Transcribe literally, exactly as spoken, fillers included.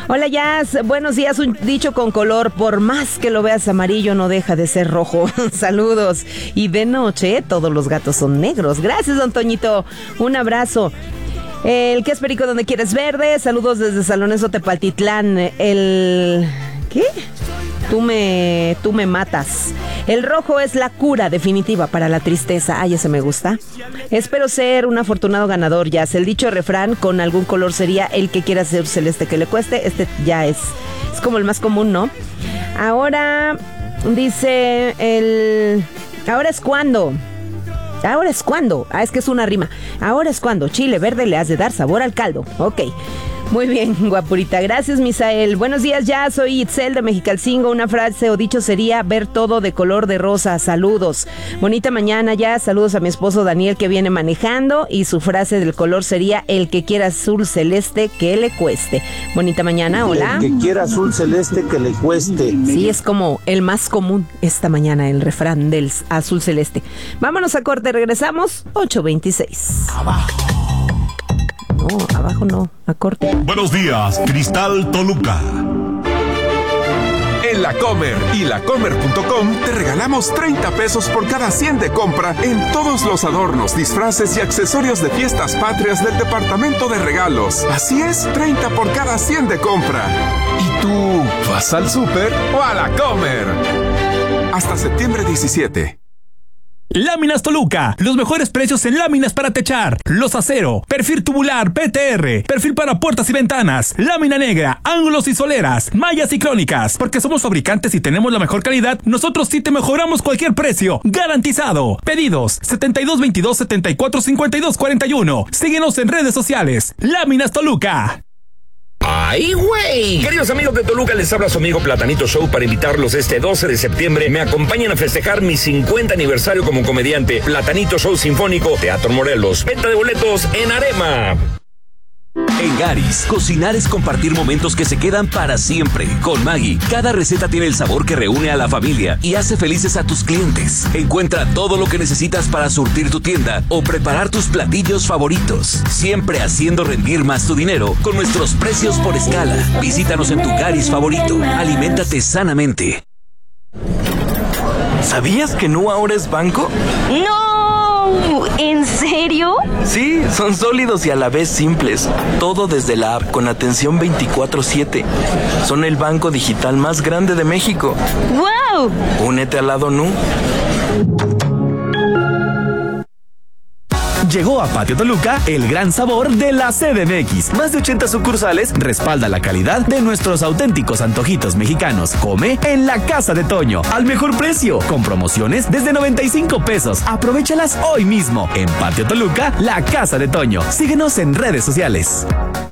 Hola, Jazz. Buenos días. Un dicho con color: por más que lo veas amarillo, no deja de ser rojo. Saludos. Y de noche, todos los gatos son negros. Gracias, don Toñito. Un abrazo. El que es perico donde quieres verde. Saludos desde Salones Tepaltitlán. El... ¿Qué? Tú me, tú me matas. El rojo es la cura definitiva para la tristeza. Ay, ese me gusta. Espero ser un afortunado ganador, ya. El dicho refrán con algún color sería: el que quiera ser celeste que le cueste. Este ya es, es como el más común, ¿no? Ahora dice el... Ahora es cuando... Ahora es cuando... Ah, es que es una rima. Ahora es cuando chile verde le has de dar sabor al caldo. Ok. Muy bien, guapurita. Gracias, Misael. Buenos días, ya. Soy Itzel de Mexicalcingo. Una frase o dicho sería: ver todo de color de rosa. Saludos. Bonita mañana, ya. Saludos a mi esposo Daniel, que viene manejando. Y su frase del color sería: el que quiera azul celeste, que le cueste. Bonita mañana, hola. El que quiera azul celeste, que le cueste. Sí, es como el más común esta mañana, el refrán del azul celeste. Vámonos a corte, regresamos. ocho veintiséis. Abajo. No, abajo no, a corte. Buenos días, Cristal Toluca. En La Comer y la comer punto com te regalamos treinta pesos por cada cien de compra en todos los adornos, disfraces y accesorios de fiestas patrias del departamento de regalos. Así es, treinta por cada cien de compra. ¿Y tú vas al súper o a La Comer? Hasta septiembre diecisiete. Láminas Toluca, los mejores precios en láminas para techar, los acero, perfil tubular, P T R, perfil para puertas y ventanas, lámina negra, ángulos y soleras, mallas y crónicas. Porque somos fabricantes y tenemos la mejor calidad, nosotros sí te mejoramos cualquier precio, garantizado. Pedidos setenta y dos veintidós setenta y cuatro cincuenta y dos cuarenta y uno. Síguenos en redes sociales. Láminas Toluca. ¡Ay, güey! Queridos amigos de Toluca, les habla su amigo Platanito Show para invitarlos este doce de septiembre. Me acompañan a festejar mi cincuenta aniversario como comediante. Platanito Show Sinfónico, Teatro Morelos. Venta de boletos en Arema. En Garis, cocinar es compartir momentos que se quedan para siempre. Con Maggi, cada receta tiene el sabor que reúne a la familia y hace felices a tus clientes. Encuentra todo lo que necesitas para surtir tu tienda o preparar tus platillos favoritos. Siempre haciendo rendir más tu dinero con nuestros precios por escala. Visítanos en tu Garis favorito. Aliméntate sanamente. ¿Sabías que Nu ahora es banco? ¡No! ¿En serio? Sí, son sólidos y a la vez simples. Todo desde la app con atención veinticuatro siete. Son el banco digital más grande de México. ¡Wow! Únete al lado Nu. Llegó a Patio Toluca el gran sabor de la C D M X. Más de ochenta sucursales respalda la calidad de nuestros auténticos antojitos mexicanos. Come en la Casa de Toño, al mejor precio, con promociones desde noventa y cinco pesos. Aprovéchalas hoy mismo. En Patio Toluca, la Casa de Toño. Síguenos en redes sociales.